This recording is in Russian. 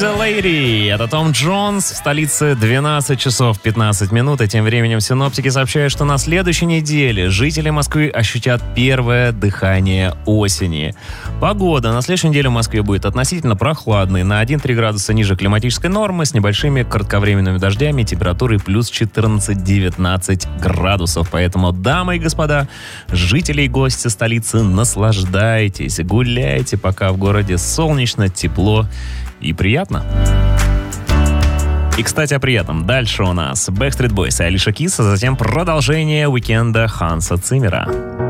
the Lady. Это Том Джонс. В столице 12 часов 15 минут. И тем временем синоптики сообщают, что на следующей неделе жители Москвы ощутят первое дыхание осени. Погода на следующей неделе в Москве будет относительно прохладной. На 1-3 градуса ниже климатической нормы, с небольшими кратковременными дождями, температурой плюс 14-19 градусов. Поэтому, дамы и господа, жители и гости столицы, наслаждайтесь, гуляйте, пока в городе солнечно, тепло и приятно. И, кстати, о приятном. Дальше у нас Backstreet Boys и Алиша Кис, а затем продолжение уикенда Ханса Циммера.